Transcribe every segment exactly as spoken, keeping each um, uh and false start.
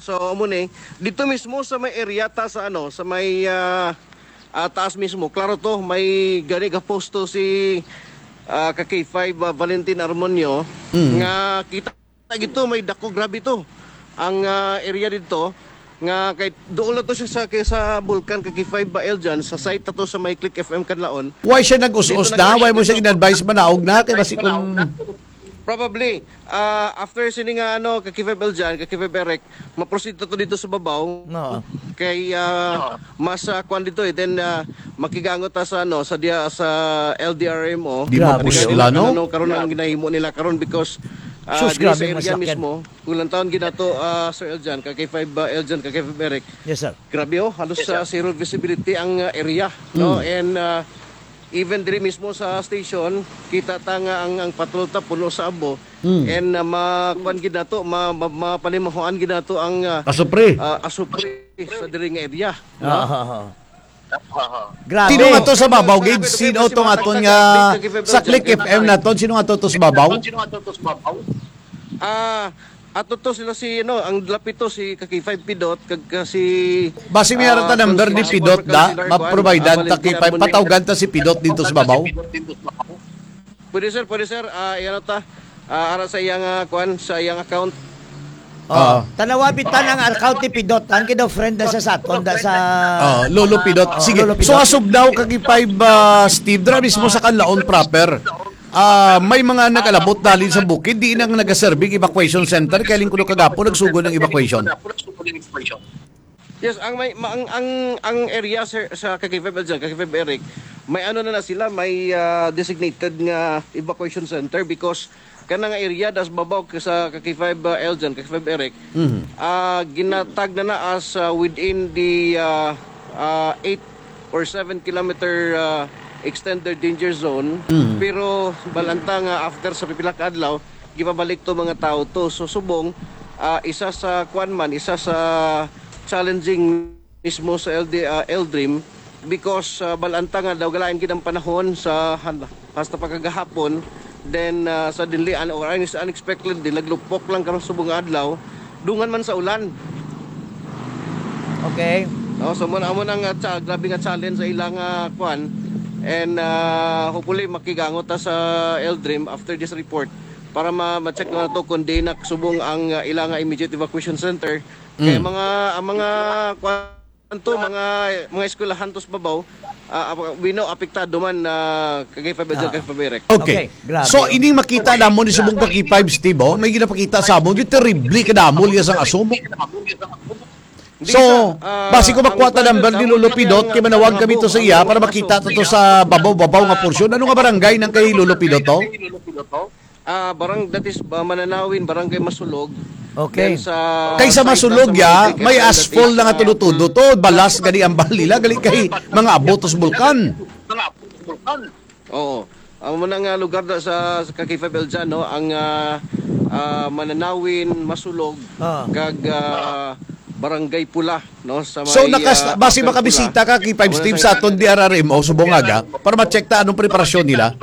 So amo ni dito mismo sa may area ta sa ano sa may uh, uh, taas mismo. Klaro to may gani ka posto si uh, ka K five uh, Valentin Armonio mm. nga kita gito may dako grabe to. Ang uh, area dito nga kay doon na to siya sa sa Bulkan ka K five ba Eljan sa site to sa may Click F M Kanlaon. Why siya nag-us-us na? Why mo siya in-advise manaog na kay basi kung probably uh, after sini nga ano ka K five Eljan ka K five Eric ma-proceed to dito sa babaw. No. Kay uh, mas uh, kwan dito eh then uh, makigangot ta sa ano sa dia sa L D R M o. Di ma-push sila no? Ano karon ang ginahimo nila karon because Uh, Sus, di sa grabe area masakyan. mismo, kulang taon ginato uh, Sir Eljan, ka K five uh, Eljan, ka K five Eric. Yes sir. Grabe oh, halos sa uh, zero visibility ang uh, area, mm. no? And uh, even diri mismo sa station, kita ta nga ang ang patrol ta puno sa abo. Mm. And uh, makuan ginato, ma, ma, mapalimahuan ginato ang uh, asupre. Uh, asupre sa diri nga area, no? Ah, ah, ah. Grabe. Sino nga to sa babaw, Gage? Sino to nga to nga sa Click F M na to? Sino nga to to sa babaw? Ah, ato to sila si no, ang lapito si K five Pidot kag si basi may uh, ta number ni Pidot da, ma-providean ta K five patawgan ta si Pidot dito sa babaw. Pwede sir, pwede sir. Ah, uh, yan ta. Uh, ara sa iyang uh, kuan sa iyang account. Oh, tanawabit ta ng account ni Pidot. Ang kidaw friend da sa saton da sa oh, Lolo Pidot. Uh, Sige. Lolo Pidot. So asub daw kag five uh, Steve dra mismo sa Kanlaon proper. Ah, uh, may mga nagalabot dalin sa bukid di nang nagaserving evacuation center kay ling kuno kagapo nagsugo ng evacuation. Yes, ang may ang ang, ang area sir, sa K five Eljan, K five Eric, may ano na na sila, may uh, designated nga evacuation center because kana nga area das babaw sa K five uh, Eljan, K five Eric. Mm-hmm. Uh, ginatag na na as uh, within the uh, uh, eight or seven kilometer uh, extended danger zone. Mm-hmm. Pero balanta nga after sa pipila ka adlaw, gipabalik to mga tao to. So subong uh, isa sa kwan man, isa sa challenging mismo sa L D uh, L-Dream because uh, balanta nga daw galain gid ang panahon sa hasta pagkagahapon. Then uh, suddenly un or unexpectedly naglupok lang karon subong adlaw dungan man sa ulan. Okay. No, so mo na mo nang uh, grabe nga challenge sa ilang uh, kwan and uh, hopefully makigangot ta sa L-Dream after this report para ma-check na to kung di na subong ang uh, ilang uh, immediate evacuation center. Mm. Kaya mga ang mga kwan to mga mga eskwelahan tos babaw Uh, we know apektado man na uh, kagay five uh, kagay five Eric. Okay. okay. So ining makita namo ni subong ka K five Steve oh, may ginapakita sa mo di terribly kadamo liya sang asumo. So, uh, basi ko makuha ta number ni Lolo Pidot kay manawag kami to sa iya para makita to, to sa babaw-babaw nga porsyon. Ano nga barangay nang kay Lolo Pidot to? Ah, uh, barang that is uh, Mananawin, barangay Masulog. Okay. Sa kaysa Masulog ya, may asphalt na nga tudo-tudo to, balas gani ang balila gali kay mga abotos bulkan. Mga abotos bulkan. Oo. Ang mga nga lugar da sa, sa K five Eljan no, ang uh, uh, Mananawin, Masulog, ah. kag uh, Barangay Pula no sa may. So nakas uh, basi makabisita ka K five Steve sa aton D R R M o Subongaga para ma-check ta anong preparasyon nila.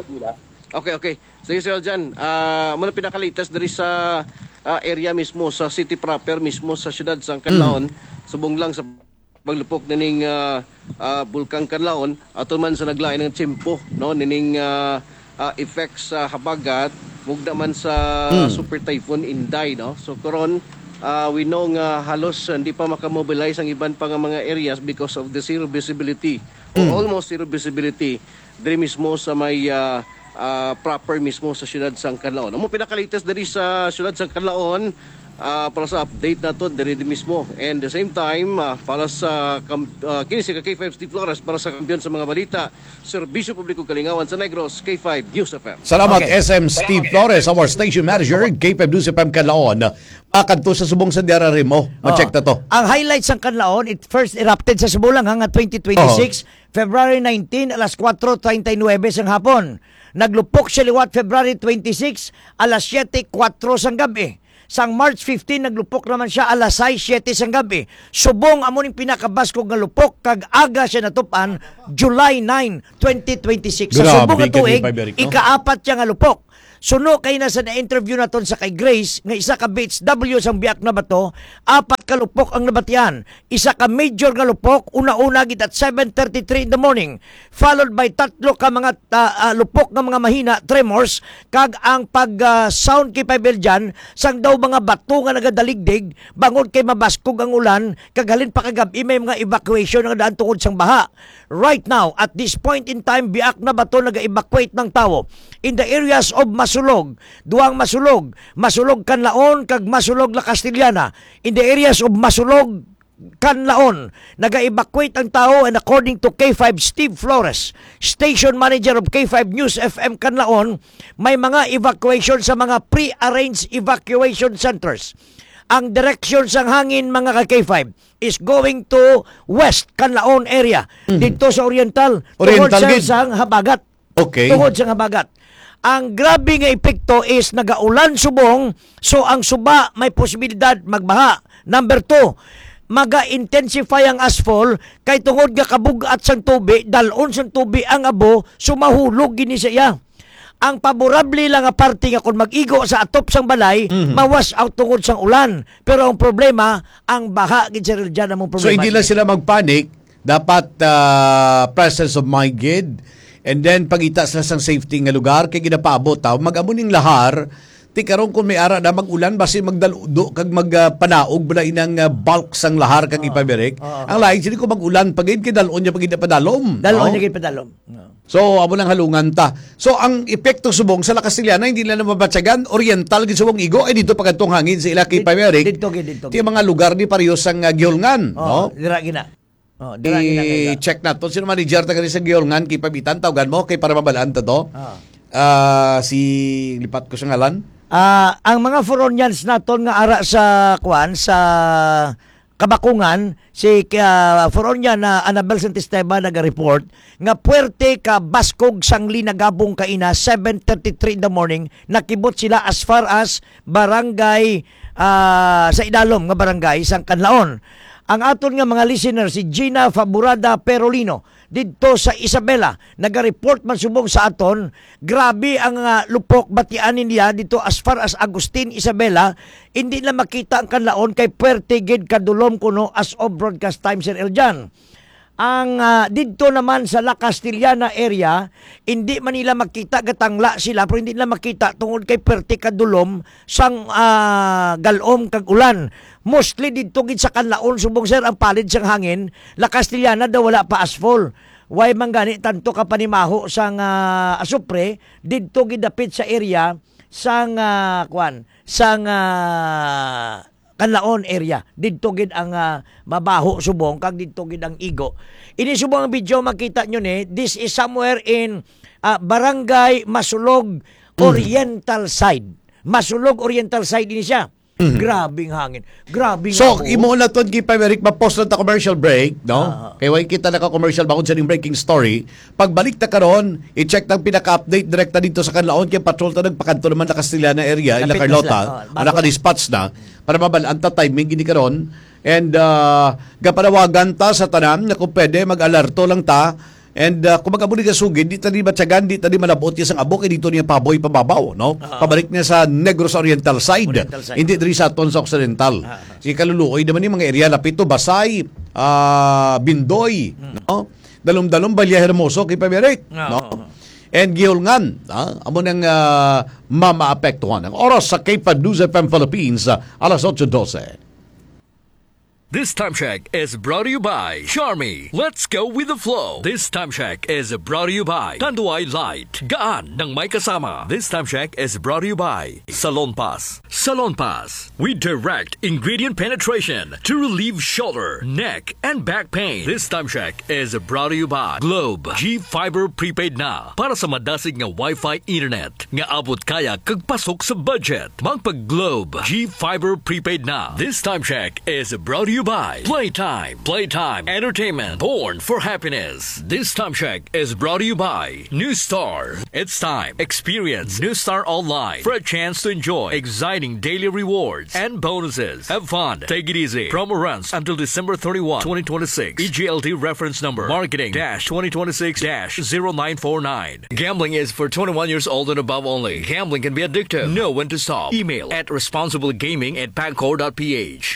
Okay, okay. Sige sir Eljan, ah uh, muna pinakalitas diri sa Uh, area mismo sa city proper mismo sa siyudad sa Kanlaon mm. subong lang sa paglupok nining uh, uh, Bulkang Kanlaon ato man sa naglain ng tiyempo no nining uh, uh, effects sa uh, habagat mugda man sa mm. Super Typhoon Inday no so karon uh, we know nga halos hindi pa makamobilize ang iban pa nga mga areas because of the zero visibility mm. or almost zero visibility diri mismo sa may uh, Uh, proper mismo sa siyudad sang Kanlaon. Amo pinakalites diri sa siyudad sang Kanlaon uh, para sa update nato diri mismo. And the same time uh, para sa uh, kini si K five Steve Flores para sa kampiyon sa mga balita, Serbisyo Publiko Kalingawan sa Negros, K five News F M. Salamat okay. S M Steve Flores, our station manager, K five News F M Kanlaon. Akadto sa subong sa D R R M mo. Ma-check ta to. Ang highlights sang Kanlaon, it first erupted sa Subo lang hanggang twenty twenty-six, oh. February nineteen alas kwatro treinta y nueve sang hapon. Naglupok siya liwat February twenty-six alas siyete kwatro sang gabi. Sang March fifteen naglupok naman siya alas sais siyete sang gabi. Subong amo ning pinakabasko nga lupok kag aga siya natupan July nine, twenty twenty-six. Sa subong nga tuig, ikaapat siya nga lupok. Suno kay na sa na-interview naton sa kay Grace nga isa ka B H W sang biak na bato, apat upat ka lupok ang nabatian. Isa ka major nga lupok, una-una gid at seven thirty-three in the morning, followed by tatlo ka mga uh, uh, lupok nga mga mahina, tremors, kag ang pag-sound uh, kay Pabel dyan, sang daw mga bato nga nagadaligdig, bangod kay mabaskog ang ulan, kag halin pa kagabi may mga evacuation nga daan tungod sang baha. Right now, at this point in time, biak na bato naga-evacuate ng tao in the areas of Masulog, duang Masulog, Masulog Kanlaon, kag Masulog La Castellana. In the areas of Masulog Kanlaon, naga-evacuate ang tao, and according to K five Steve Flores, station manager of K five News F M Kanlaon, may mga evacuation sa mga pre-arranged evacuation centers. Ang direction sang hangin mga ka-K five is going to West Kanlaon area, mm-hmm. dito sa Oriental, Oriental tungod sa sang habagat. Okay. Tungod sa habagat. Ang grabe nga epekto is nagaulan subong, so ang suba may posibilidad magbaha. Number two, maga-intensify ang asphalt kay tungod nga kabugat sang tubi, dalon sang tubi ang abo, sumahulog gini siya. Ang paborable lang nga parte nga kung mag-igo sa atop sang balay, mm-hmm. mawas out tungod sang ulan. Pero ang problema, ang baha gid sir diyan ang problema. So hindi lang sila magpanic, dapat uh, presence of mind gid. And then, pagita sila sang safety nga lugar, kay ginapaabot taw, mag-amuning lahar, ti karon kung may ara na mag-ulan, basi magdaludo, kag magpanaog, uh, bala inang uh, bulk sang lahar, kag uh, ipaberek. Uh, uh, Ang lain, sila kung mag-ulan, pagin, kay dalon niya, pagin na padalom. Dalon no? niya, kay padalom. No. So, amo nang halungan ta. So, ang epekto subong sa La Castellana, hindi lang mabatsagan, oriental, gid subong igo, ay dito pagkatong hangin sa ila kay Paberek. Dito, dito. Ti mga lugar ni parehas sang uh, gihulngan. Oh, no? dira gina. Oh, i-check na to. Sino manager ta kanina sa Giyolngan, kay Pabitan, tawagan mo, kay para mabalaan ta to. Oh. Uh, si, lipat ko sa ngalan. Uh, ang mga Foronians naton nga ara sa kwan, sa Kabakungan, si uh, Foronian na uh, Anabel Santisteba naga-report nga puwerte ka baskog sang linagabong kaina seven thirty-three in the morning, nakibot sila as far as barangay uh, sa Idalom nga barangay sang Kanlaon. Ang aton nga mga listener, si Gina Faburada Perolino, dito sa Isabela, naga-report man subong sa aton, grabe ang uh, lupok batian niya dito as far as Agustin, Isabela, hindi na makita ang kanlaon kay puwerte gid kadulom kuno as of broadcast time Sir Eljan. Ang uh, dito naman sa La Castellana area, hindi man nila makita gatangla sila, pero hindi nila makita tungod kay puwerte kadulom sang uh, galom kag ulan. Mostly dito gid sa Kanlaon subong sir ang palid sang hangin. La Castellana daw wala pa asphalt. Way man gani tanto ka panimaho sang uh, asupre dito gid dapit sa area sang uh, kwan sang uh, Kanlaon area. Dito gid ang uh, mabaho subong kag dito gid ang igo. Ini subong ang video makita nyo ni. This is somewhere in uh, Barangay Masulog Oriental Side. Masulog Oriental Side ini siya. Mm-hmm. Grabing hangin. Grabing So, abo. imo na ton kay Pameric, ma-post lang ta commercial break, no? Uh-huh. Kaya way kita naka-commercial bangod sa ning breaking story. Pagbalik ta karon, i-check tang pinaka-update direkta dito sa Kanlaon kay patrol ta nagpakanto naman na Castellana area, ila Carlota, oh, naka-dispatch na para mabalaan ta timing gini karon. And uh, gapanawagan ta sa tanan na kung pwede mag-alerto lang ta. And uh, kung mag-abuli ka sugid, di tadi matyagan, di tadi malabot niya sang abo, kaya dito niya paboy pababaw, no? Uh-huh. Pabalik niya sa Negros Oriental side, Oriental side. Hindi diri sa aton sa Occidental. Uh-huh. Si kaluluoy naman yung mga area lapito, Basay, uh, Bindoy, uh-huh. no? Dalom-dalom, Balya Hermoso, kay Paberic, uh-huh. no? And Gihulngan, uh, amo nang uh, mama-apektuhan. Ang oras sa K five News F M Philippines, uh, alas eight twelve. This time check is brought to you by Charmy. Let's go with the flow. This time check is brought to you by Tanduay Light. Gaan ng may kasama. This time check is brought to you by Salon Pass. Salon Pass. We direct ingredient penetration to relieve shoulder, neck, and back pain. This time check is brought to you by Globe. G-Fiber Prepaid na. Para sa madasig nga Wi-Fi internet. Nga abot kaya kagpasok sa budget. Magpag Globe. G-Fiber Prepaid na. This time check is brought to you by Playtime. Playtime Entertainment, born for happiness. This time check is brought to you by New Star. It's time. Experience New Star Online for a chance to enjoy exciting daily rewards and bonuses. Have fun. Take it easy. Promo runs until December thirty-first, twenty twenty-six. E G L T reference number marketing dash twenty twenty-six dash zero nine four nine. Gambling is for twenty-one years old and above only. Gambling can be addictive. Know when to stop. Email at responsiblegaming at pagcor dot p h.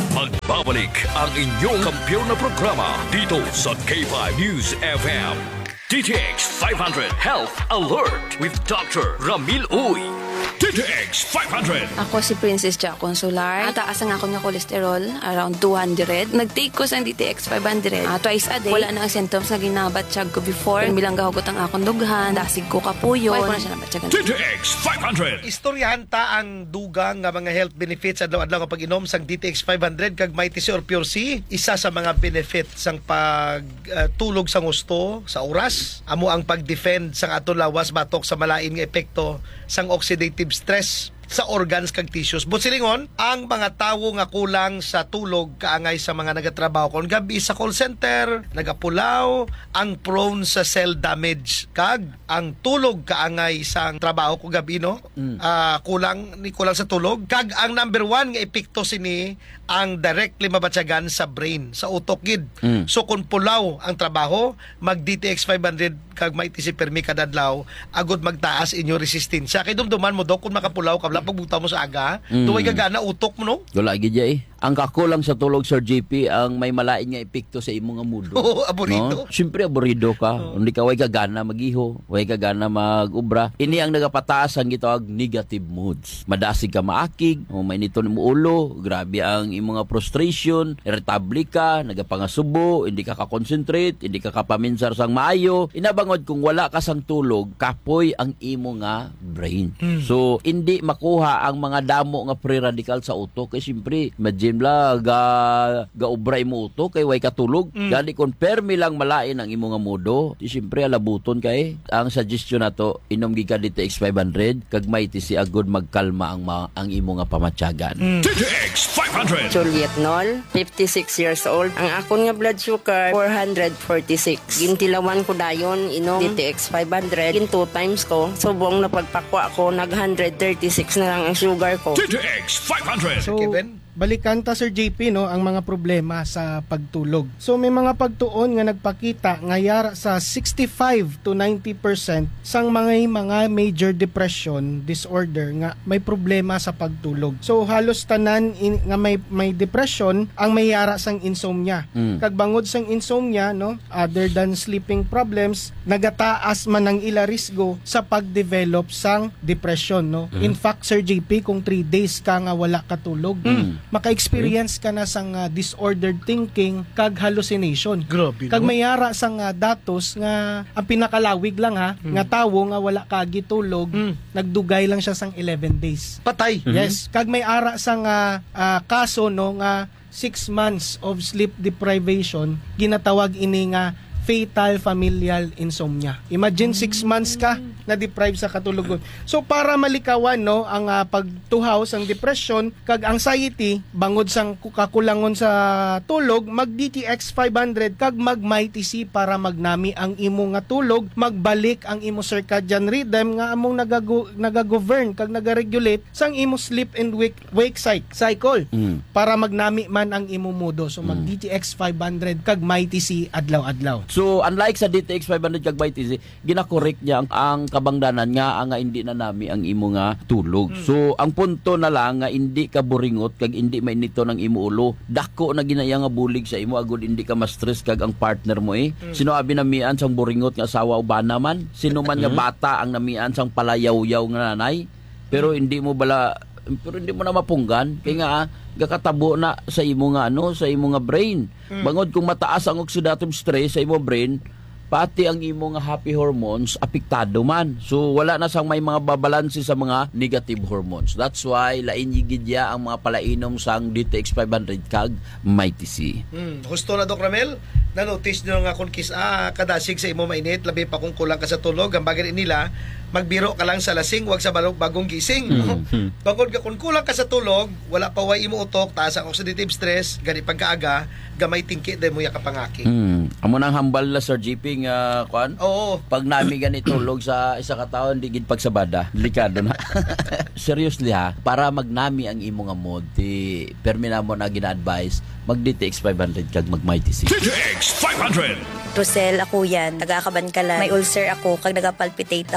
Magbabalik ang inyong kampiyon na programa dito sa K five News F M. D T X five hundred Health Alert with Doctor Ramil Uy. D T X five hundred. Ako si Princess Jack Consular. Ataas ang ako niya cholesterol, around two hundred. Nag-take ko sa D T X five hundred. Uh, twice a day. Wala na ang symptoms na ginabatsyag ko before. Kung bilang gahugot ang akong dughan, dasig ko kapuyon. Why ko na siya nabatyagan. D T X five hundred. Istoryahan ta ang dugang nga mga health benefits adlaw-adlaw nga pag-inom sang D T X five hundred kag Mighty C or Pure C. Isa sa mga benefits sang pagtulog uh, sa gusto sa oras. Amo ang pag-defend sang aton lawas batok sa malain nga epekto sang oxidative stress sa organs kag tissues. But silingon, ang mga tawo nga kulang sa tulog kaangay sa mga nagatrabaho kon gabi sa call center, nagapulaw, ang prone sa cell damage kag ang tulog kaangay sa trabaho ko gabi no. Mm. Uh, kulang ni kulang sa tulog kag ang number one nga epekto sini ang directly mabatyagan sa brain, sa utok gid. Mm. So kung pulaw ang trabaho, mag D T X five hundred kag may tisi permi kadadlaw, agud magtaas inyo resistensya. Kay dumduman mo dok kung makapulaw ka wala pagbuta mo sa aga, mm. tuway gagana utok mo no. Wala gid eh. Ang kakulang sa tulog Sir J P ang may malain nga epekto sa imong nga mudo. Oo, aburido. No? Siyempre aburido ka. Oh. Hindi ka way kagana mag-iho, way kagana mag-ubra. Ini ang nagapataas ang gitawag negative moods. Madasig ka maakig, o may nito mo ulo, grabe ang imong nga frustration, irritable ka, nagapangasubo, hindi ka ka-concentrate, hindi ka kapaminsar sang maayo. Inabangod kung wala ka sang tulog, kapoy ang imo nga brain. Mm. So hindi makuha ang mga damo nga free radical sa utok kay siyempre imagine la ga gaubray mo utok kay way katulog. Mm. Gani kon permi lang malain ang imo nga modo, di siyempre alabuton kay. Ang suggestion nato inom gi ka D T X five hundred kag may tisi agud magkalma ang ma, ang imo nga pamatyagan. Mm. D T X five hundred. Juliet Nol, fifty-six years old. Ang akon nga blood sugar four hundred forty-six. Gintilawan ko dayon inom D T X five hundred. Gin two times ko. Subong na pagpakwa ko nag one thirty-six na lang ang sugar ko. D T X five hundred. So, balikan ta Sir J P no ang mga problema sa pagtulog. So may mga pagtuon nga nagpakita nga yara sa sixty-five to ninety percent sang mga mga major depression disorder nga may problema sa pagtulog. So halos tanan in, nga may may depression ang may yara sang insomnia. Mm. Kag bangod sang insomnia no other than sleeping problems nagataas man ang ila risgo sa pagdevelop sang depression no. Mm. In fact Sir J P kung three days ka nga wala katulog. Mm. Maka-experience ka na sang uh, disordered thinking kag hallucination. Grabe, kag no? mayara sang uh, datos nga ang pinakalawig lang ha, hmm. nga tawo nga wala ka gitulog, hmm. nagdugay lang siya sang eleven days. Patay. Yes, kag may ara sang uh, uh, kaso no nga six months of sleep deprivation ginatawag ini nga fatal familial insomnia. Imagine six months ka na deprive sa katulugon. So para malikawan no ang uh, pagtuhaw sang depression kag anxiety bangod sang kakulangon sa tulog, mag D T X five hundred kag mag Mighty C para magnami ang imo nga tulog, magbalik ang imo circadian rhythm nga among nagago, nagagovern kag nagaregulate sang imo sleep and wake wake cycle mm. para magnami man ang imo modo. So mag D T X five hundred kag Mighty C adlaw-adlaw. So unlike sa D T X five hundred kag Mighty C, gina-correct niya ang, ang kabangdanan nga nga hindi na nami ang imo nga tulog. Mm. So ang punto na lang nga hindi ka buringot kag hindi mainito ng imo ulo. Dako na ginaya nga bulig sa imo agud hindi ka ma-stress kag ang partner mo eh. Mm. Sino abi namian sang buringot nga asawa o bana man? Sino man nga bata ang namian sang palayaw-yaw nga nanay? Pero hindi mo bala pero hindi mo na mapunggan kay nga ah, gakatabo na sa imo nga ano sa imo nga brain. Mm. Bangod kung mataas ang oxidative stress sa imo brain, pati ang imo nga happy hormones apektado man. So wala na sang may mga babalanse sa mga negative hormones. That's why lain gidya ang mga palainom sang D T X five hundred kag Mighty C. Hmm, husto na Doc Ramel, na-notice nyo nga kung kis ah, kadasig sa imo mainit, labi pa kung kulang ka sa tulog, ang bagay nila, magbiro ka lang sa lasing, wag sa balog bagong gising. Mm-hmm. Bangod ka kung kulang ka sa tulog, wala pa way imo utok, taas ang oxidative stress, gani pagkaaga, gamay tingki dahil mo yakapangaki. Mm. Amo nang hambal na Sir J P nga kuan. Oo. Pag nami gani tulog sa isa ka tawo di gid pagsabada, delikado na. Seriously ha, para magnami ang imo nga mod, ti permi na mo na gina-advise mag D T X five hundred kag mag Mighty C. D T X five hundred. Rosel, ako yan. Nagakaban ka lang. May ulcer ako, kag nagapalpitate ako. Kapag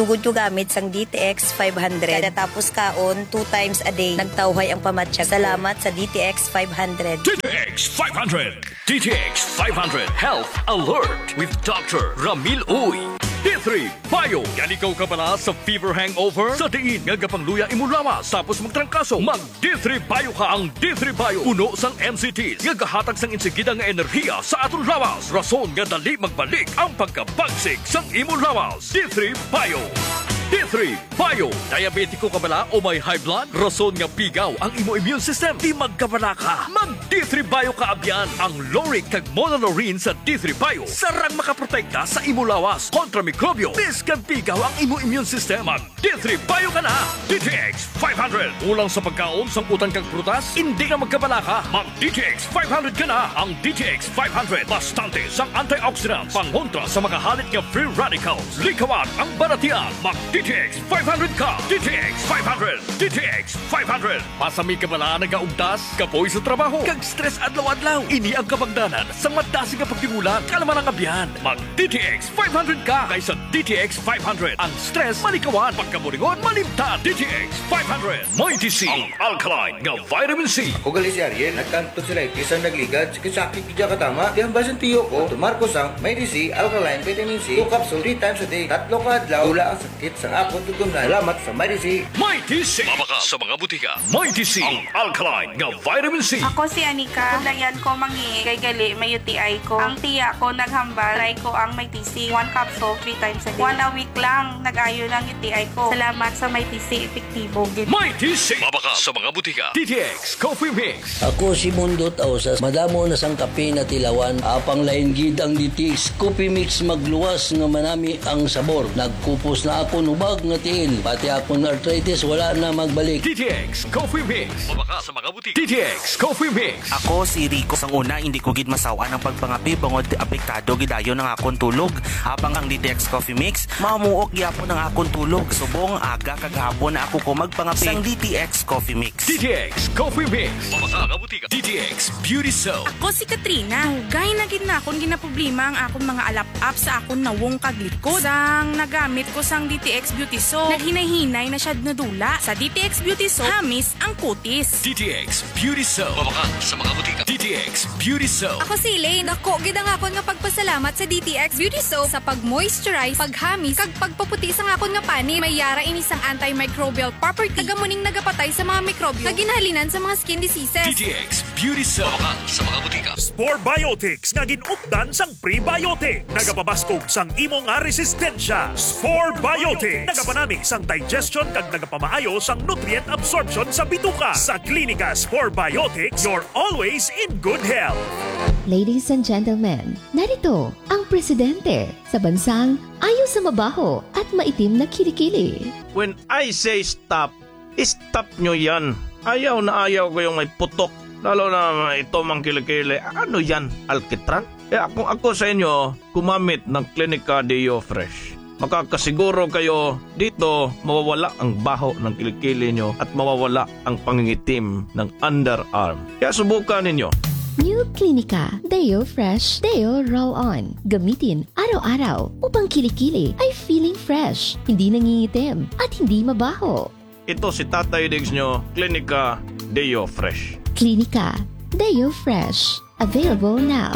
Sugod ko gamit sang D T X five hundred. Kada tapos kaon, two times a day. Nagtawhay ang pamatsyag. Salamat sa D T X five hundred. D T X five hundred. D T X five hundred Health Alert with Doctor Ramil Uy. D three Bio. Yan ikaw ka pala sa fever hangover? Sa diin nga gapangluya imulawas tapos magtrangkaso. Mag D three Bio ka. Ang D three Bio puno sang M C Ts nga gahatag sang insigida nga enerhiya sa aton lawas. Rason nga dali magbalik ang pagkabagsik sang imulawas. D three Bio. D three Bio. Diabetiko ka bala o may high blood? Rason nga pigaw ang imo immune system. Di magkabala ka. Mag D three Bio ka abyan. Ang Loric kag Monolaurin sa D three Bio sarang makaprotekta sa imo lawas kontra mikrobyo. Biskan pigaw ang imo immune system. Mag D three Bio ka na. D T X five hundred. Ulang sa pagkaon sang utan kang prutas, hindi na magkabala ka. Mag D T X five hundred ka na. Ang D T X five hundred bastante sang antioxidants, pangontra sa mga halit nga free radicals. Likawan ang baratian. Mag D T X five hundred ka. D T X five hundred. D T X five hundred. Pasami ka bala nagaugdas, kapoy sa trabaho, kag stress adlaw-adlaw. Ini ang kabangdanan sa madasi nga pagtingulan, kalaman ang abyan. Mag D T X five hundred ka kaysa D T X five hundred. Ang stress malikawan, pagkaburingon malimtan. D T X five hundred. Mighty C, ang alkaline nga vitamin C. Ako gali si Ariel, nagkanto sila isang nagligad, sakit kidya katama. Di ang basan tiyo ko, tumarko sang Mighty C, alkaline vitamin C, two capsule, three times a day. Tatlo ka adlaw, wala ang sakit sa ako tutunan. Salamat sa Mighty C. Mighty C. Mabakas sa mga butika. Mighty C, ang alkaline nga vitamin C. Ako si Anika. Dayan ko mangi kay gali may U T I ko. Ang tiya ko naghambal. Try ko ang Mighty C. One capsule, three times a day. One a week lang. Nag-ayo ng U T I ko. Salamat sa Mighty C. Epektibo. Mighty C. Mabakas sa mga butika. D T X Coffee Mix. Ako si Mundot Ausas. Madamo na sang kape na tilawan. Apang lain gid ang D T X Coffee Mix magluwas nga manami ang sabor. Nagkupos na ako nubag nga tiil. Pati akong arthritis wala na magbalik. D T X Coffee Mix. Mabakas sa mga butika. D T X Coffee Mix. Ako si Rico. Sang una, hindi ko gid masawa ng pagpangapi bangod apektado gidayon ng akong tulog. Habang ang D T X Coffee Mix, mamuok gyapon ng akong tulog. Subong aga kagahapon na ako ko magpangapi sang D T X Coffee Mix. D T X Coffee Mix. Mabakas sa mga butika. D T X Beauty Soap. Ako si Katrina. Hugay na gid na akong ginaproblema ang akong mga alap-up sa akong nawong kaglikod. Sang nagamit ko sang D T X Beauty Soap, naghinay-hinay na siya nadula. Sa D T X Beauty Soap, hamis ang kutis. D T X Beauty Soap. Mabakas sa mga butika. D T X Beauty Soap. Ako si Elaine. Ako, gid ang akon nga pagpasalamat sa D T X Beauty Soap sa pag-moisturize, paghamis, kag pagpaputi sa akon nga pani. May yara ini sang antimicrobial property. Tagamuning nagapatay sa mga mikrobyo na ginahalinan sa mga skin diseases. D T X Beauty Soap. Mabakas sa mga butika. Spore Biotics nga ginupdan sang prebiotic. Nagapabaskog sang imo nga resistensya. Spore Biotics. Nagapanami sang digestion kag nagapamaayo sang nutrient absorption sa bituka. Sa Klinika Spore Biotics, you're always in good health. Ladies and gentlemen, narito ang presidente sa bansang ayaw sa mabaho at maitim na kilikili. When I say stop, stop nyo yan. Ayaw na ayaw ko yung may putok. Lalo na ito mang kilikili. Ano yan? Alkitran? Eh kung ako sa inyo, kumamit ng Klinika Deo Fresh. Makakasiguro kayo dito mawawala ang baho ng kilikili nyo at mawawala ang pangingitim ng underarm. Kaya subukan ninyo. New Klinika Deo Fresh Deo Roll-On. Gamitin araw-araw upang kilikili ay feeling fresh, hindi nangingitim at hindi mabaho. Ito si Tatay Diggs nyo, Klinika Deo Fresh. Klinika Deo Fresh. Available now.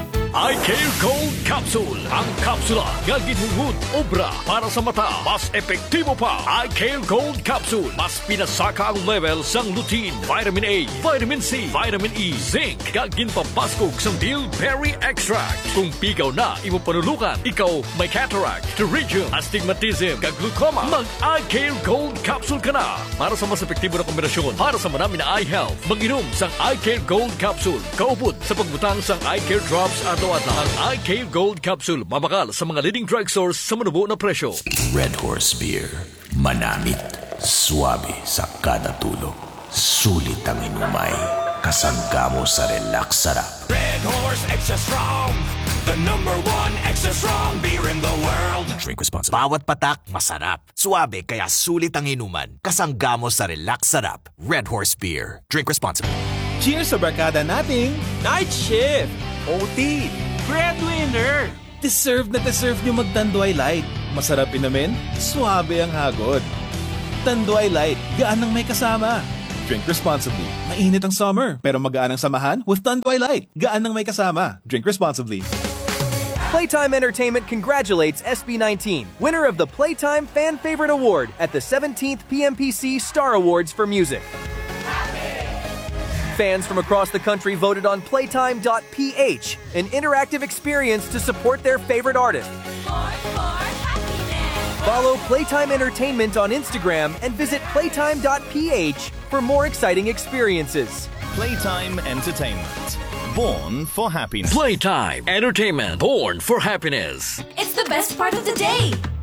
iCare Gold Capsule. Ang kapsula nga ginhungod obra para sa mata. Mas epektibo pa. iCare Gold Capsule. Mas pinasaka ang level sang lutein, vitamin A, vitamin C, vitamin E, zinc. Kag ginpabaskog sang bilberry extract. Kung pigaw na imo panulukan, ikaw may cataract, pterygium, astigmatism, kag glaucoma, mag iCare Gold Capsule ka na. Para sa mas epektibo na kombinasyon para sa marami na eye health, mag-inom sang iCare Gold Capsule. Kaupod sa pagbutang sang iCare Drops at ang iCare Gold Capsule, mabakal sa mga leading drugstores sa manubo na presyo. Red Horse Beer, manamit, suwabe sa kada tulog. Sulit ang inumay, kasangga mo sa relax sarap. Red Horse Extra Strong, the number one extra strong beer in the world. Drink responsibly. Bawat patak, masarap. Suwabe, kaya sulit ang inuman. Kasangga mo sa relax sarap. Red Horse Beer. Drink responsibly. Cheers sa barkada nating Night Shift! O T, breadwinner! Deserve na deserve nyo magtanduay light. Masarap inumin, suabe ang hagod. Tanduay Light, gaan ng may kasama. Drink responsibly. Mainit ang summer, pero magaan ang samahan with Tanduay Light. Gaan ng may kasama. Drink responsibly. Playtime Entertainment congratulates S B nineteen, winner of the Playtime Fan Favorite Award at the seventeenth P M P C Star Awards for Music. Fans from across the country voted on playtime dot p h, an interactive experience to support their favorite artist. Follow Playtime Entertainment on Instagram and visit playtime dot p h for more exciting experiences. Playtime Entertainment. Born for happiness. Playtime Entertainment. Born for happiness. It's the best part of the day.